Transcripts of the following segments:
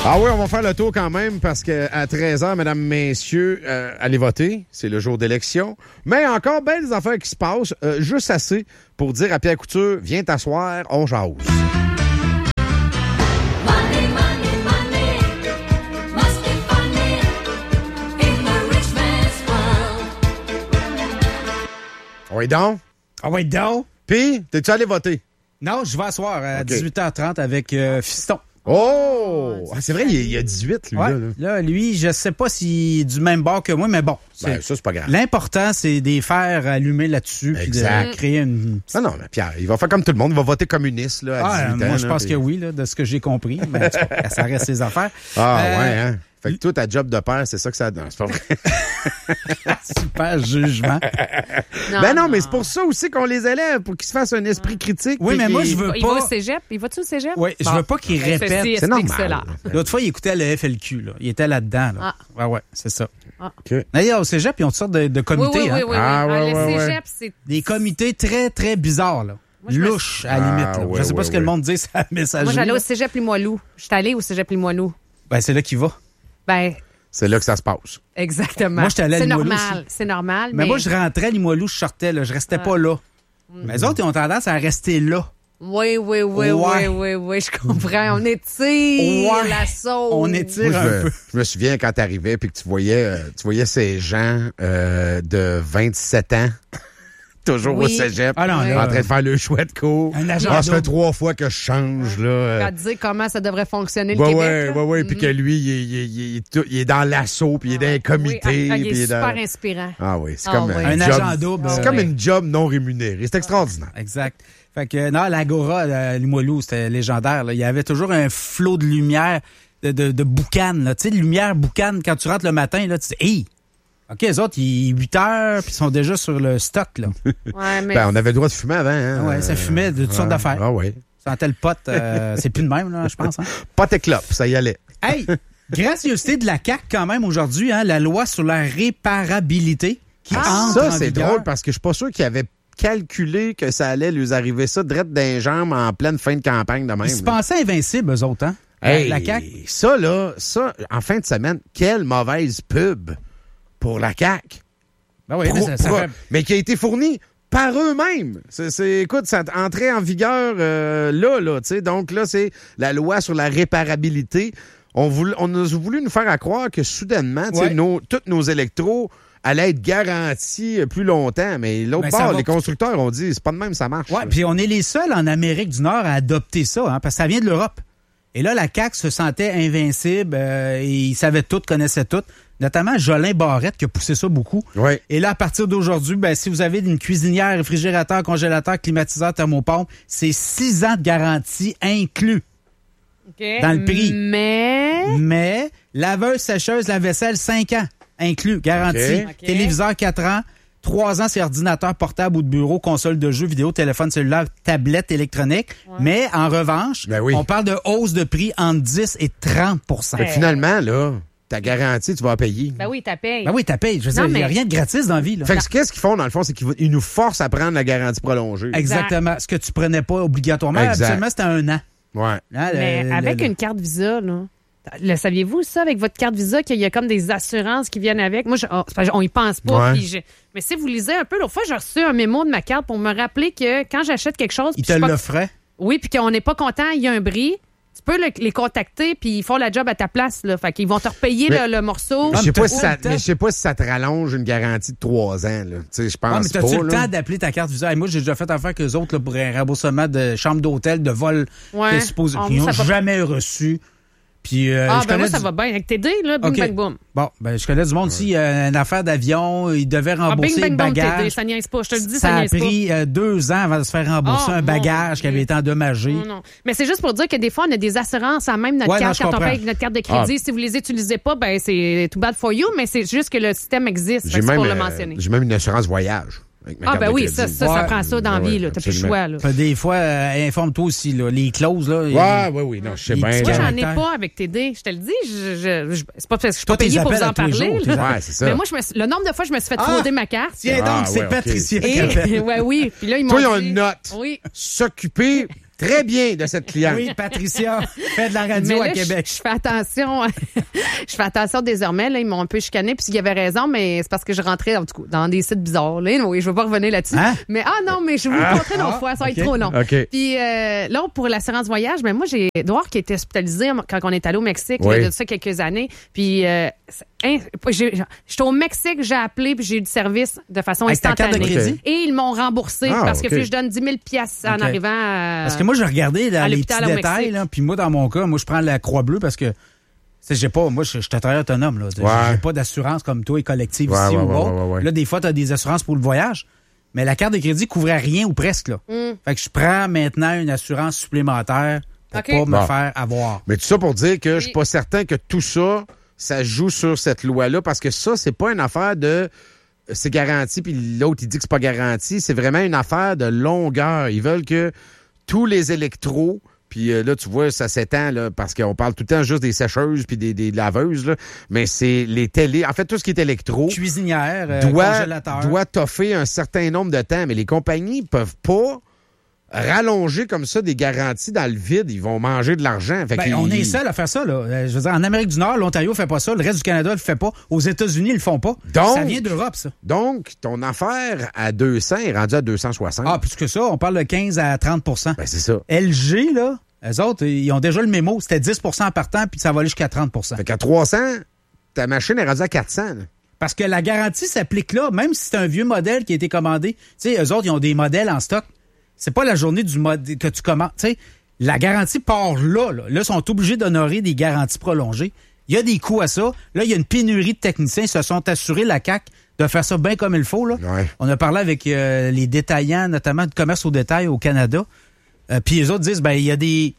Ah oui, on va faire le tour quand même parce qu'à 13h, mesdames, messieurs, allez voter. C'est le jour d'élection. Mais encore bien des affaires qui se passent, juste assez pour dire à Pierre Couture, viens t'asseoir, on jase. Oui donc. Ah oui donc. Puis, t'es-tu allé voter? Non, je vais asseoir à 18h30 avec Fiston. Oh! Ah, c'est vrai, il y a 18, lui. Ouais. Là. Là, lui, je sais pas s'il est du même bord que moi, mais bon. Ben, ça, c'est pas grave. L'important, c'est de les faire allumer là-dessus puis de créer une... Non, mais Pierre, il va faire comme tout le monde. Il va voter communiste là, à 18 ans. Moi, je pense que oui, là, de ce que j'ai compris. Mais en tout cas, ça reste ses affaires. Ah, ouais, hein? Fait que toi, ta job de père, c'est ça que ça donne. C'est pas vrai. Super jugement. Non, mais c'est pour ça aussi qu'on les élève, pour qu'ils se fassent un esprit critique. Oui, mais moi, je veux pas... Il va au cégep? Il va-tu au cégep? Oui, je veux pas qu'il répète. C'est normal. L'autre fois, il écoutait le FLQ. Là. Il était là-dedans. Là. Ouais, c'est ça. Okay. D'ailleurs, au cégep, ils ont toutes sortes de comités. Oui. Le cégep, c'est... Des comités très, très bizarres. Là. Louches, à la limite. Là. Je sais pas ce que le monde dit, ça messagerie. Moi, j'allais au cégep Limoilou. Je suis allée au cégep Limoilou. Ben, c'est là qu'il va. Ben... C'est là que ça se passe. Exactement. Moi, j'étais allé à Limoilou. C'est normal. Mais moi, je rentrais à Limoilou, je sortais, là. Je restais pas là. Mais les autres, ils ont tendance à rester là. Oui, je comprends. On étire la sauce. On étire un peu. Je me souviens quand t'arrivais et que tu voyais ces gens de 27 ans toujours au cégep, en train de faire le chouette cours. Ça fait 3 fois que je change. Là. À dire comment ça devrait fonctionner le Québec. Oui. Puis que lui, il est dans l'assaut, puis il est dans un comité. Il est super inspirant. Ah oui, c'est comme un agent double. C'est comme une job non rémunérée. C'est extraordinaire. Exact. Fait que, non, l'Agora à Limoilou, c'était légendaire. Là. Il y avait toujours un flot de lumière, de boucan. Tu sais, de lumière boucan. Quand tu rentres le matin, là, tu dis, hey! OK, les autres, il est 8 heures, puis ils sont déjà sur le stock, là. Ouais, mais... on avait le droit de fumer avant, hein? Ouais, ça fumait de toutes sortes d'affaires. Ah oui. Sentait le pot, c'est plus de même, là, je pense. Hein? Pot et clope, ça y allait. Hey! Gracieuseté de la CAQ, quand même, aujourd'hui, hein, la loi sur la réparabilité qui entre en Ça, c'est vigueur. drôle, parce que je suis pas sûr qu'il avait calculé que ça allait lui arriver ça direct dans les jambes en pleine fin de campagne de même. Ils se pensaient invincibles, eux autres, hein? Hey, la CAQ. Ça, en fin de semaine, quelle mauvaise pub pour la CAQ. Ben oui, mais qui a été fournie par eux-mêmes. Écoute, ça entrait en vigueur là, tu sais. Donc là, c'est la loi sur la réparabilité. On a voulu nous faire croire que soudainement, tous nos électros allaient être garantis plus longtemps. Mais l'autre bord, les constructeurs ont dit, c'est pas de même, ça marche. Oui, puis on est les seuls en Amérique du Nord à adopter ça, hein, parce que ça vient de l'Europe. Et là, la CAQ se sentait invincible, et ils savaient tout, connaissaient tout. Notamment Jolin Barrette qui a poussé ça beaucoup. Oui. Et là, à partir d'aujourd'hui, si vous avez une cuisinière, réfrigérateur, congélateur, climatiseur, thermopompe, c'est 6 ans de garantie inclus dans le prix. Mais laveuse, sécheuse, lave-vaisselle, 5 ans inclus, garantie. OK. Téléviseur, 4 ans. 3 ans, c'est ordinateur portable ou de bureau, console de jeux vidéo, téléphone cellulaire, tablette électronique. Ouais. Mais en revanche, on parle de hausse de prix entre 10 et 30 Finalement, là... Ta garantie, tu vas payer. Ben oui, t'as payé. Ben oui, t'as payé. Je veux dire, il n'y a rien de gratis dans la vie. Là. Fait que qu'est-ce qu'ils font, dans le fond, c'est qu'ils nous forcent à prendre la garantie prolongée. Exactement. Ce que tu prenais pas obligatoirement. Habituellement, c'était 1 an. Ouais. Là, mais avec une carte Visa, là, le saviez-vous ça, avec votre carte Visa, qu'il y a comme des assurances qui viennent avec? Moi, on y pense pas. Ouais. Mais si vous lisez un peu, l'autre fois, j'ai reçu un mémo de ma carte pour me rappeler que quand j'achète quelque chose... Ils te l'offraient? Oui, puis qu'on n'est pas content, il y a un bris. Tu peux les contacter, puis ils font la job à ta place. Là. Fait qu'ils vont te repayer le morceau. Je sais pas si ça te rallonge une garantie de 3 ans. Je pense pas. Mais t'as-tu le temps d'appeler ta carte Visa? Et moi, j'ai déjà fait affaire qu'eux autres là, pour un remboursement de chambre d'hôtel, de vol. Ouais. Ils n'ont jamais reçu. Puis, moi, ça va bien. Avec TD, là, bing, bang, boum. Bon, je connais du monde aussi. Une affaire d'avion, ils devaient rembourser le bagage. TD, ça niaise pas. Je te le dis, ça niaise pas. Ça a pris 2 ans avant de se faire rembourser un bagage qui avait été endommagé. Non. Mais c'est juste pour dire que des fois, on a des assurances à même notre carte quand on paye avec notre carte de crédit. Si vous les utilisez pas, c'est too bad for you, mais c'est juste que le système existe. C'est pour le mentionner. J'ai même une assurance voyage. Oui, ça prend ça dans la vie. T'as plus le choix. Là. Des fois, informe-toi aussi. Là, les clauses. Là, oui. Non, je sais bien. Moi, j'en ai pas avec TD. Je te le dis. C'est pas parce que je suis pas payée pour vous en parler. C'est ça. Mais moi, le nombre de fois je me suis fait frauder ma carte. Tiens donc, c'est Patricia qui appelle. Oui. Puis là, ils m'ont dit... Toi, ils ont une note. Oui. S'occuper très bien de cette cliente. Oui, Patricia fait de la radio à Québec. Je fais attention. Je fais attention désormais. Là, ils m'ont un peu chicané, puis ils avaient raison, mais c'est parce que je rentrais dans des sites bizarres. Là. Oui, je veux pas revenir là-dessus. Hein? Mais non, mais je vais vous le montrer une autre fois. Ça va être trop long. Okay. Puis là, pour l'assurance voyage, moi, j'ai Edouard qui était hospitalisé quand on est allé au Mexique, il y a de ça quelques années. Puis j'étais au Mexique, j'ai appelé, puis j'ai eu du service de façon instantanée. Et ils m'ont remboursé parce que je donne 10 000 piastres en arrivant Parce que moi, j'ai regardé les petits détails. Puis moi, dans mon cas, je prends la Croix-Bleue parce que moi, je suis travailleur autonome. Là. J'ai pas d'assurance comme toi et collective ici ou autre. Là, des fois, tu as des assurances pour le voyage. Mais la carte de crédit couvrait rien ou presque. Là. Fait que je prends maintenant une assurance supplémentaire pour pas me faire avoir. Mais tout ça pour dire que je suis pas certain que tout ça joue sur cette loi-là, parce que ça, c'est pas une affaire de c'est garanti, puis l'autre, il dit que c'est pas garanti. C'est vraiment une affaire de longueur. Ils veulent que tous les électros, puis là, tu vois, ça s'étend, là, parce qu'on parle tout le temps juste des sécheuses puis des laveuses, là, mais c'est les télés. En fait, tout ce qui est électro. Cuisinière, congélateur. Doit toffer un certain nombre de temps, mais les compagnies peuvent pas rallonger comme ça des garanties dans le vide. Ils vont manger de l'argent. On est seul à faire ça. Là. Je veux dire, en Amérique du Nord, l'Ontario fait pas ça. Le reste du Canada le fait pas. Aux États-Unis, ils le font pas. Donc, ça vient d'Europe, ça. Donc, ton affaire à 200 est rendue à 260. Ah, plus que ça, on parle de 15 à 30 Ben, c'est ça. LG, là, eux autres, ils ont déjà le mémo. C'était 10 en partant, puis ça va aller jusqu'à 30 Fait qu'à 300, ta machine est rendue à 400. Là. Parce que la garantie s'applique là, même si c'est un vieux modèle qui a été commandé. Tu sais, eux autres, ils ont des modèles en stock. C'est pas la journée du mode que tu commandes. Tu sais, la garantie part là. Là, ils sont obligés d'honorer des garanties prolongées. Il y a des coûts à ça. Là, il y a une pénurie de techniciens. Ils se sont assurés, la CAQ, de faire ça bien comme il faut. Là. Ouais. On a parlé avec les détaillants, notamment de commerce au détail au Canada. Puis les autres disent, il y a des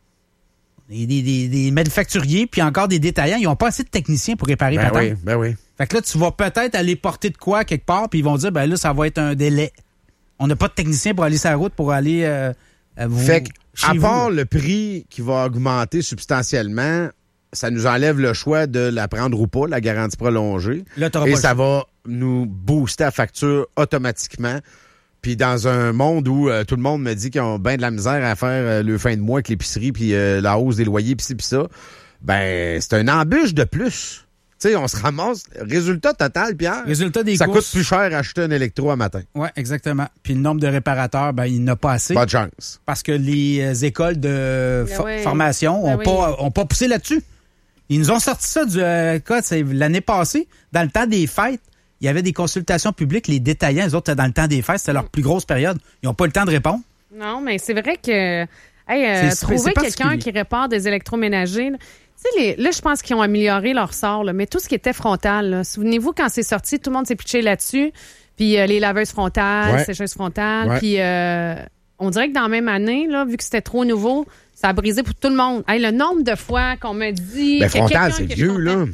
manufacturiers, puis encore des détaillants. Ils n'ont pas assez de techniciens pour réparer patente. Oui. Fait que là, tu vas peut-être aller porter de quoi quelque part, puis ils vont dire, là, ça va être un délai. On n'a pas de technicien pour aller sur la route, pour aller Fait à part le prix qui va augmenter substantiellement, ça nous enlève le choix de la prendre ou pas, la garantie prolongée. Là, et ça va nous booster la facture automatiquement. Puis dans un monde où tout le monde me dit qu'ils ont bien de la misère à faire le fin de mois avec l'épicerie, puis la hausse des loyers, puis ci, puis ça, c'est une embûche de plus. Tu sais, on se ramasse. Résultat total, Pierre. Résultat des ça courses. coûte plus cher acheter un électro à matin. Oui, exactement. Puis le nombre de réparateurs, il n'a pas assez. Pas de chance. Parce que les écoles de formation ont pas poussé là-dessus. Ils nous ont sorti ça l'année passée, dans le temps des fêtes. Il y avait des consultations publiques. Les détaillants, eux autres, dans le temps des fêtes, c'était leur plus grosse période. Ils n'ont pas le temps de répondre. Non, mais c'est vrai que trouver quelqu'un qui répare des électroménagers... Là, je pense qu'ils ont amélioré leur sort, là, mais tout ce qui était frontal, là, souvenez-vous, quand c'est sorti, tout le monde s'est pitché là-dessus. Puis les laveuses frontales, sécheuses frontales. Puis on dirait que dans la même année, là, vu que c'était trop nouveau, ça a brisé pour tout le monde. Le nombre de fois qu'on me dit... frontal, c'est vieux, là.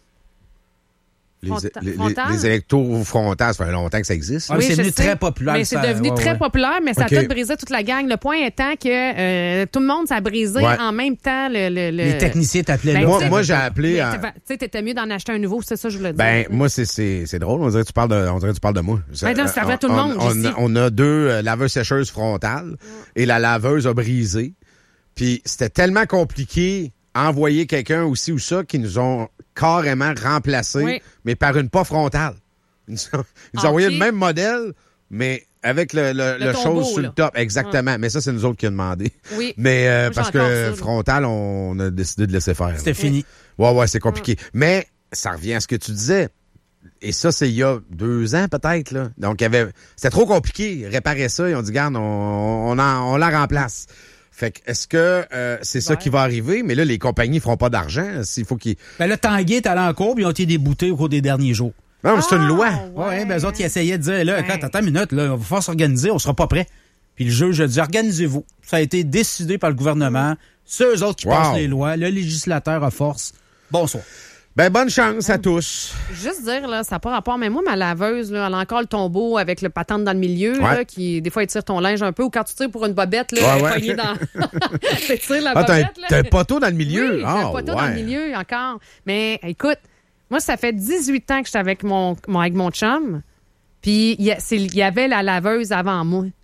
Les électros frontales, ça fait longtemps que ça existe. Oui, c'est devenu très populaire. Mais c'est devenu très populaire, mais ça a tout brisé toute la gang. Le point étant que tout le monde, ça a brisé en même temps. Les techniciens t'appelaient là. Moi, j'ai appelé... Tu sais, t'étais mieux d'en acheter un nouveau, c'est ça que je voulais dire. Moi, c'est drôle. On dirait que tu parles de moi. Là, ça va tout le monde. On a deux laveuses-sécheuses frontales et la laveuse a brisé. Puis c'était tellement compliqué envoyer quelqu'un aussi ou ça qui nous ont carrément remplacé, mais par une pas frontale. Ils nous ont envoyé le même modèle, mais avec le chose sur le top. Exactement. Ouais. Mais ça, c'est nous autres qui a demandé. Oui. Mais parce que frontal, on a décidé de laisser faire. C'était fini. Ouais, c'est compliqué. Mais ça revient à ce que tu disais. Et ça, c'est il y a 2 ans peut-être. Là. Donc, c'était trop compliqué. Réparer ça, ils ont dit, garde, on la remplace. Fait que, est-ce que c'est ça qui va arriver? Mais là, les compagnies feront pas d'argent. S'il faut qu'ils... Là, Tanguay est allé en cours, puis ils ont été déboutés au cours des derniers jours. Non, c'est une loi. Eux autres, ils essayaient de dire, là, attends une minute, là, on va falloir s'organiser, on sera pas prêt. Puis le juge a dit, organisez-vous. Ça a été décidé par le gouvernement. C'est eux autres qui passent les lois. Le législateur a force. Bonsoir. Bonne chance à tous. Juste dire, là, ça n'a pas rapport, mais moi, ma laveuse, là, elle a encore le tombeau avec le patente dans le milieu, là, qui, des fois, il tire ton linge un peu, ou quand tu tires pour une bobette, là, elle est poignée dans... tu tires la bobette, là. T'as un poteau dans le milieu? Oui, j'ai un poteau dans le milieu, encore. Mais, écoute, moi, ça fait 18 ans que j'étais avec mon chum, puis il y avait la laveuse avant moi.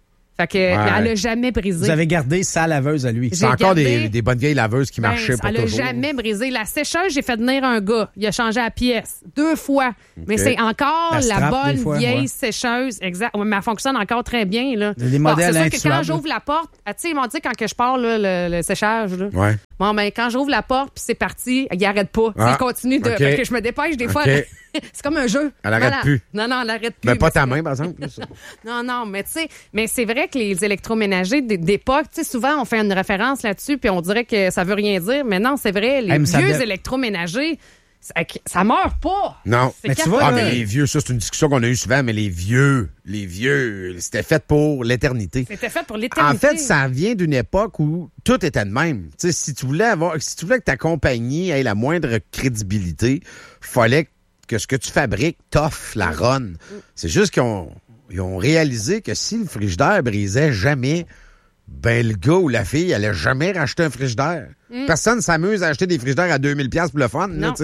Fait que elle a jamais brisé. Vous avez gardé sa laveuse à lui. C'est encore des bonnes vieilles laveuses qui marchaient pour toujours. Elle a jamais brisé. La sécheuse, j'ai fait venir un gars. Il a changé la pièce 2 fois. Okay. Mais c'est encore la bonne vieille sécheuse. Exact. Mais elle fonctionne encore très bien. Là. Des modèles c'est sûr que quand j'ouvre la porte, tu sais, ils m'ont dit quand que je pars le séchage. Là, bon, ben, quand j'ouvre la porte, puis c'est parti, il arrête pas. Il continue de. Fait que je me dépêche des fois. C'est comme un jeu. Elle arrête plus. Non, elle arrête plus. Mais pas ta main, par exemple. non, mais tu sais, mais c'est vrai que les électroménagers d'époque, tu sais, souvent, on fait une référence là-dessus, puis on dirait que ça veut rien dire. Mais non, c'est vrai, les vieux électroménagers, ça meurt pas. Non. Mais tu vois, mais les vieux, ça, c'est une discussion qu'on a eue souvent, mais les vieux, c'était fait pour l'éternité. C'était fait pour l'éternité. En fait, ça vient d'une époque où tout était de même. Tu sais, si tu voulais que ta compagnie ait la moindre crédibilité, fallait que ce que tu fabriques t'offre la run. C'est juste qu'ils ont réalisé que si le frigidaire brisait jamais, ben le gars ou la fille allait jamais racheter un frigidaire. Personne s'amuse à acheter des frigidaires à 2000$ pour le fun. Là,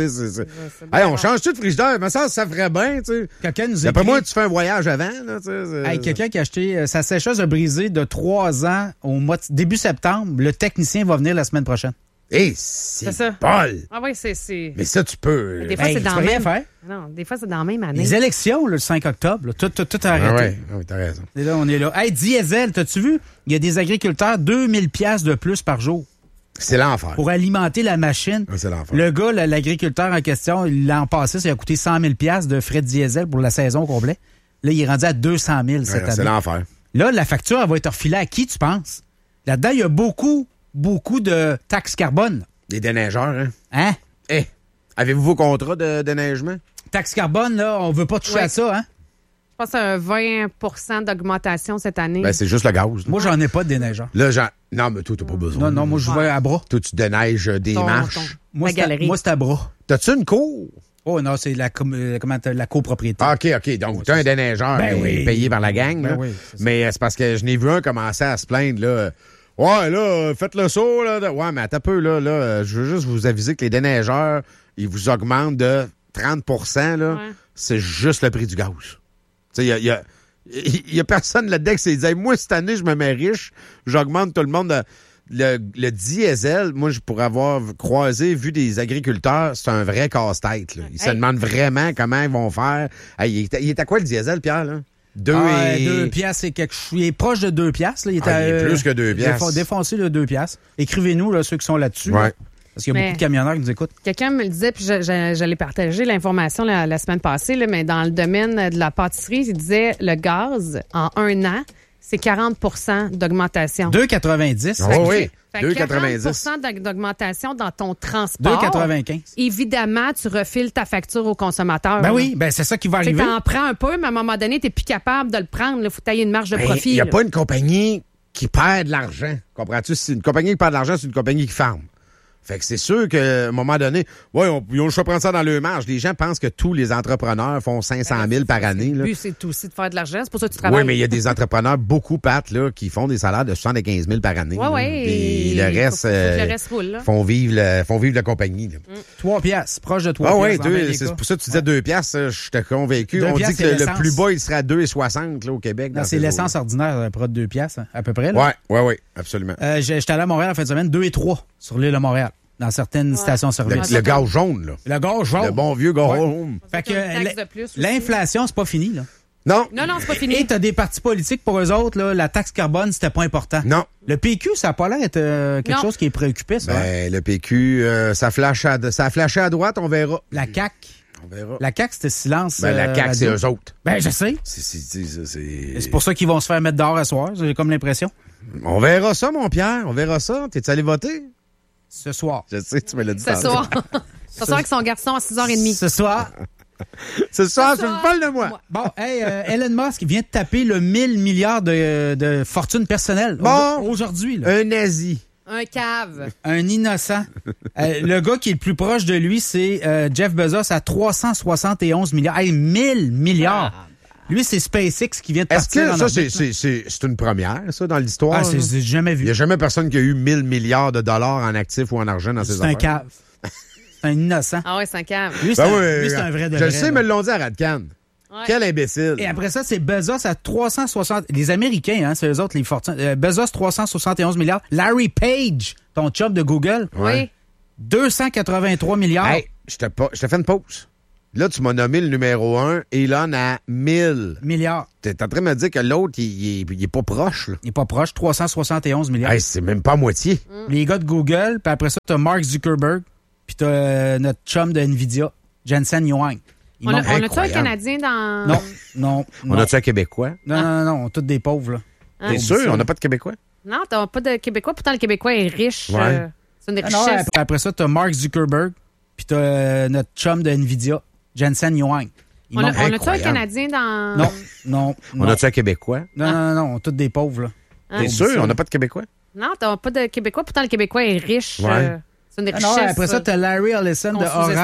on change-tu de frigidaire? Mais ça ferait bien. Quelqu'un nous D'après moi, tu fais un voyage avant. Là, quelqu'un qui a acheté sa sécheuse a brisé de 3 ans au début septembre. Le technicien va venir la semaine prochaine. C'est ça. Paul! Ah oui, c'est... Mais ça, tu peux... Des fois, c'est dans la même... faire. Non, des fois, c'est dans la même année. Les élections, le 5 octobre, là, tout a arrêté. Oui, t'as raison. Et là, on est là. Hey, diesel, t'as-tu vu? Il y a des agriculteurs, 2000$ de plus par jour. C'est l'enfer. Pour alimenter la machine. C'est l'enfer. Le gars, l'agriculteur en question, l'an passé, ça a coûté 100 000$ de frais de diesel pour la saison complète. Là, il est rendu à 200 000 cette année. C'est l'enfer. Là, la facture, elle va être refilée à qui, tu penses? Là-dedans, il y a beaucoup de taxes carbone. Des déneigeurs, hein? Hein? Avez-vous vos contrats de déneigement? Taxe carbone, là, on veut pas toucher à ça, hein? Je pense à un 20% d'augmentation cette année. Ben, c'est juste le gaz. Moi, j'en ai pas de déneigeur. Là, non, mais toi, t'as pas besoin. Non, moi, je vais à bras. Toi, tu déneiges des marches. Moi, c'est à bras. T'as-tu une cour? Oh non, c'est la copropriété. OK. Donc, t'as un déneigeur payé par la gang. Là. Oui, mais c'est parce que je n'ai vu un commencer à se plaindre, là. Ouais, là, faites le saut, là. Ouais, mais attends un peu, là. Je veux juste vous aviser que les déneigeurs, ils vous augmentent de 30%, là. Ouais. C'est juste le prix du gaz. Tu sais, il y a personne là-dedans qui s'est dit, moi, cette année, je me mets riche, j'augmente tout le monde. Le diesel, moi, pour avoir vu des agriculteurs, c'est un vrai casse-tête, là. Ils se demandent vraiment comment ils vont faire. Hey, il est à quoi le diesel, Pierre, là? 2 piastres, c'est quelque chose. Il est proche de 2 piastres. Là. Il est plus que 2 piastres. Défoncé de 2 piastres. Écrivez-nous, là, ceux qui sont là-dessus. Ouais. Là, parce qu'il y a beaucoup de camionneurs qui nous écoutent. Quelqu'un me le disait, puis j'allais partager l'information la semaine passée, là, mais dans le domaine de la pâtisserie, il disait le gaz, en 1 an, c'est 40% d'augmentation. 2,90. Oh, oui. 2,90 d'augmentation dans ton transport. 2,95. Évidemment, tu refiles ta facture au consommateur. Ben oui, c'est ça qui va arriver. Tu en prends un peu, mais à un moment donné, tu n'es plus capable de le prendre. Il faut tailler une marge de profit. Il n'y a pas une compagnie qui perd de l'argent. Comprends-tu? Si une compagnie qui perd de l'argent, c'est une compagnie qui ferme. Fait que c'est sûr qu'à un moment donné, ils ont le choix de prendre ça dans leur marge. Les gens pensent que tous les entrepreneurs font 500 000 par année. Le but, c'est aussi de faire de l'argent. C'est pour ça que tu travailles. Oui, mais il y a des entrepreneurs, beaucoup, Pat, là, qui font des salaires de 75 000 par année. Oui. Et le reste, faut que le reste roule, là. font vivre la compagnie. 3 piastres, proche de 3 piastres. Oui, c'est pour ça que tu disais 2 piastres. Je t'ai convaincu. On dit que le plus bas, il serait à 2,60 là, au Québec. Non, c'est l'essence ordinaire, proche de 2 piastres, à peu près. Là. Oui, absolument. J'étais allé à Montréal en fin de semaine, 2,3 sur l'île de Montréal. Dans certaines stations-service. Le gaz jaune, là. Le gaz jaune. Le bon vieux gaz jaune. Fait que l'inflation, c'est pas fini, là. Non, c'est pas fini. Et t'as des partis politiques, pour eux autres, là, la taxe carbone, c'était pas important. Non. Le PQ, ça a pas l'air d'être quelque chose qui est préoccupé, ça. Le PQ, ça a flashé à droite, on verra. La CAQ. On verra. La CAQ, c'était silence. La CAQ, c'est eux autres. Je sais. C'est pour ça qu'ils vont se faire mettre dehors à soir, j'ai comme l'impression. On verra ça, mon Pierre. On verra ça. T'es-tu allé voter? Ce soir. Je sais, tu me l'as dit. Ce soir. Ce soir avec son garçon à 6h30. Ce soir. Ce soir, je me parle de moi. Bon, Elon Musk vient de taper le 1000 milliards de fortune personnelle. Aujourd'hui. Là. Un nazi. Un cave. Un innocent. Le gars qui est le plus proche de lui, c'est Jeff Bezos à 371 milliards. 1000 milliards. Lui, c'est SpaceX qui vient de partir. Est-ce que ça, c'est une première, ça, dans l'histoire? C'est jamais vu. Il n'y a jamais personne qui a eu 1000 milliards de dollars en actifs ou en argent dans ses affaires. C'est un cave. C'est un innocent. Ah ouais, c'est un cave. Lui, c'est un vrai de vrai. Je le sais, mais ils l'ont dit à Radcan. Ouais. Quel imbécile. Et après ça, c'est Bezos à 360... Les Américains, hein, c'est eux autres les fortunes. Bezos, 371 milliards. Larry Page, ton chum de Google. Oui. 283 milliards. Hey, je te fais une pause. Là, tu m'as nommé le numéro 1, Elon à 1000 milliards. T'es en train de me dire que l'autre, il est pas proche, là. Il est pas proche, 371 milliards. Hey, c'est même pas moitié. Les gars de Google, puis après ça, t'as Mark Zuckerberg, puis t'as notre chum de Nvidia, Jensen Huang. On a-tu un Canadien dans... Non. On a-tu un Québécois? Non, tous des pauvres, là. Hein? T'es sûr? On n'a pas de Québécois? Non, t'as pas de Québécois. Pourtant, le Québécois est riche. Ouais. C'est une richesse. Après ça, t'as Mark Zuckerberg, puis t'as notre chum de Nvidia, Jensen Huang. On a-tu un Canadien dans... Non. On a-tu un Québécois? Non, tous des pauvres, là. Hein? T'es sûr? On n'a pas de Québécois? Non, t'as pas de Québécois. Pourtant, le Québécois est riche. Ouais. C'est une richesse. Après ça, t'as Larry Ellison de Orange.